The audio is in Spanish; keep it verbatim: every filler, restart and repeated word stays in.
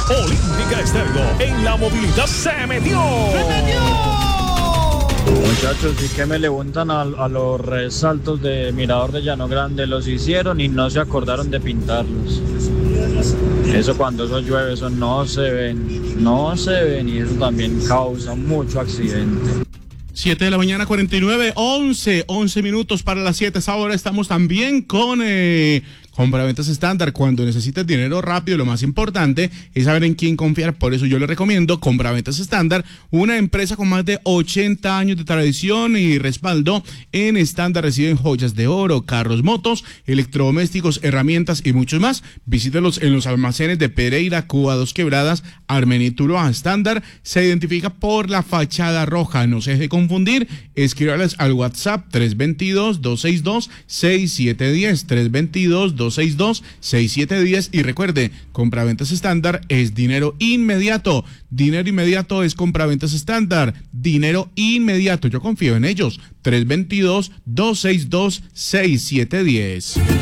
Olímpica Estéreo en la movilidad se metió. ¡Se metió! Muchachos, sí que me levantan a, a los resaltos de Mirador de Llano Grande, los hicieron y no se acordaron de pintarlos. Eso cuando eso llueve, eso no se ven, no se ven y eso también causa mucho accidente. siete de la mañana, cuarenta y nueve, once, once minutos para las siete. Ahora estamos también con eh, compraventas estándar. Cuando necesitas dinero rápido, lo más importante es saber en quién confiar. Por eso yo le recomiendo compraventas estándar, una empresa con más de ochenta años de tradición y respaldo. En estándar reciben joyas de oro, carros, motos, electrodomésticos, herramientas y muchos más. Visítelos en los almacenes de Pereira, Cuba, Dos Quebradas, Armenia y Tuluá. Estándar se identifica por la fachada roja. No se deje confundir. Escríbales al WhatsApp tres dos dos, dos seis dos, seis siete uno cero, tres dos dos, dos seis dos, seis siete uno cero, y recuerde, compraventas estándar es dinero inmediato. Dinero inmediato es compraventas estándar. Dinero inmediato. Yo confío en ellos. tres dos dos, dos seis dos, seis siete uno cero.